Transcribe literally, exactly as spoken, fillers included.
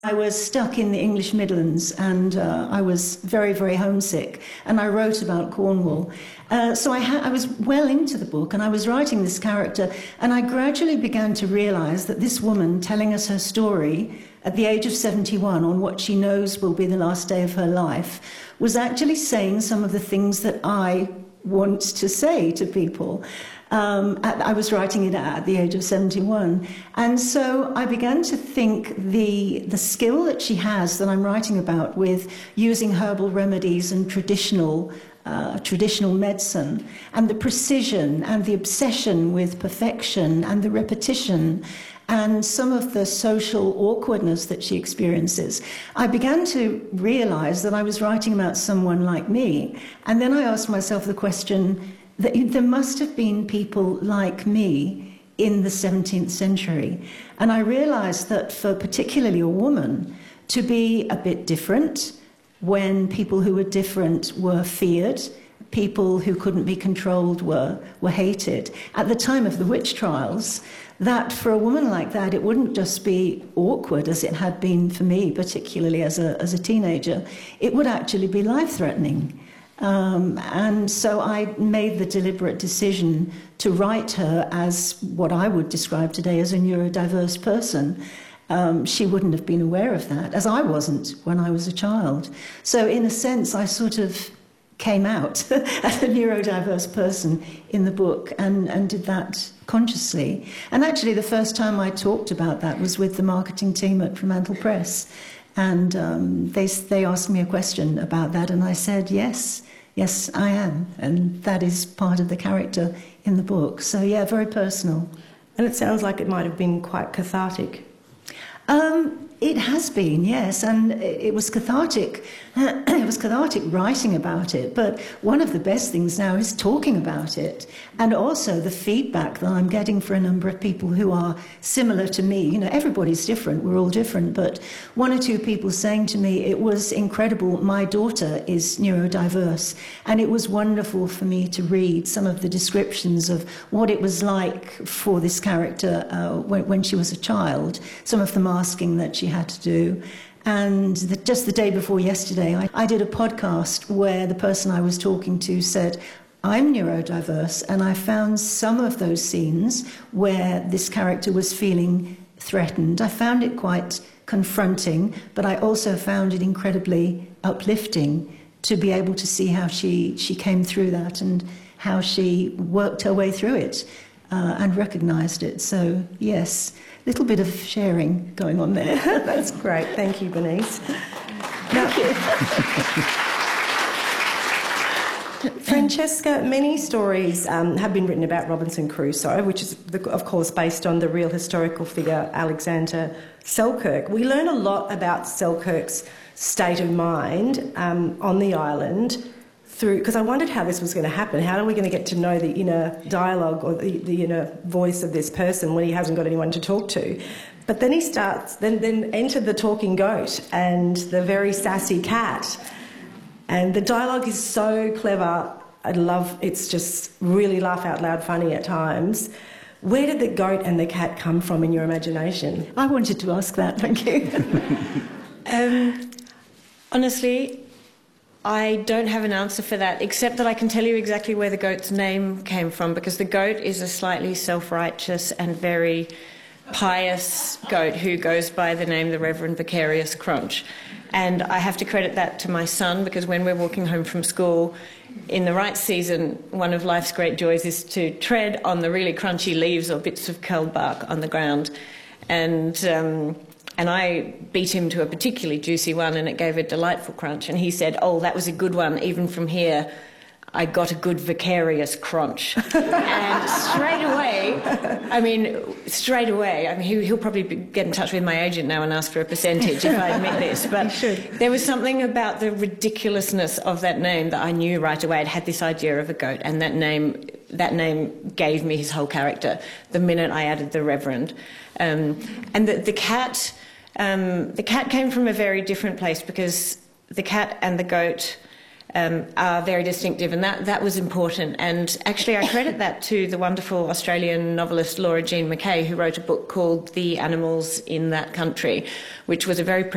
I was stuck in the English Midlands and uh, I was very, very homesick, and I wrote about Cornwall. Uh, so I, ha- I was well into the book and I was writing this character, and I gradually began to realise that this woman telling us her story at the age of seventy-one on what she knows will be the last day of her life was actually saying some of the things that I want to say to people. Um, at, I was writing it at the age of seventy-one. And so I began to think the, the skill that she has that I'm writing about with using herbal remedies and traditional, uh, traditional medicine, and the precision and the obsession with perfection and the repetition and some of the social awkwardness that she experiences, I began to realise that I was writing about someone like me. And then I asked myself the question, that there must have been people like me in the seventeenth century. And I realised that for particularly a woman to be a bit different, when people who were different were feared, people who couldn't be controlled were, were hated. At the time of the witch trials, that for a woman like that, it wouldn't just be awkward as it had been for me, particularly as a, as a teenager. It would actually be life-threatening. Um, and so I made the deliberate decision to write her as what I would describe today as a neurodiverse person. Um, she wouldn't have been aware of that, as I wasn't when I was a child. So in a sense, I sort of came out as a neurodiverse person in the book and, and did that consciously. And actually the first time I talked about that was with the marketing team at Fremantle Press. And um, they, they asked me a question about that, and I said, yes, yes, I am. And that is part of the character in the book. So, yeah, very personal. And it sounds like it might have been quite cathartic. Um, it has been, yes, and it was cathartic. It was cathartic writing about it, but one of the best things now is talking about it, and also the feedback that I'm getting for a number of people who are similar to me. You know, everybody's different, we're all different, but one or two people saying to me, it was incredible, my daughter is neurodiverse, and it was wonderful for me to read some of the descriptions of what it was like for this character uh, when, when she was a child, some of the masking that she had to do. And the, just the day before yesterday, I, I did a podcast where the person I was talking to said, I'm neurodiverse, and I found some of those scenes where this character was feeling threatened. I found it quite confronting, but I also found it incredibly uplifting to be able to see how she, she came through that and how she worked her way through it uh, and recognised it. So, yes, a little bit of sharing going on there. That's great. Thank you, Bernice. Thank you. Francesca, many stories um, have been written about Robinson Crusoe, which is, the, of course, based on the real historical figure Alexander Selkirk. We learn a lot about Selkirk's state of mind um, on the island through, because I wondered how this was going to happen. How are we going to get to know the inner dialogue or the, the inner voice of this person when he hasn't got anyone to talk to? But then he starts, then, then entered the talking goat and the very sassy cat. And the dialogue is so clever. I love, it's just really laugh out loud funny at times. Where did the goat and the cat come from in your imagination? I wanted to ask that, thank you. um, honestly, I don't have an answer for that, except that I can tell you exactly where the goat's name came from, because the goat is a slightly self-righteous and very pious goat who goes by the name the Reverend Vicarious Crunch. And I have to credit that to my son, because when we're walking home from school in the right season, one of life's great joys is to tread on the really crunchy leaves or bits of curled bark on the ground. And um, and I beat him to a particularly juicy one, and it gave a delightful crunch. And he said, oh, that was a good one. Even from here, I got a good vicarious crunch. And straight away, I mean, straight away, I mean, he, he'll probably be, get in touch with my agent now and ask for a percentage if I admit this. But there was something about the ridiculousness of that name that I knew right away. It had this idea of a goat, and that name, that name gave me his whole character the minute I added the Reverend. Um, and the, the cat, um, the cat came from a very different place, because the cat and the goat Um, are very distinctive, and that, that was important. And actually I credit that to the wonderful Australian novelist Laura Jean McKay, who wrote a book called The Animals in That Country, which was a very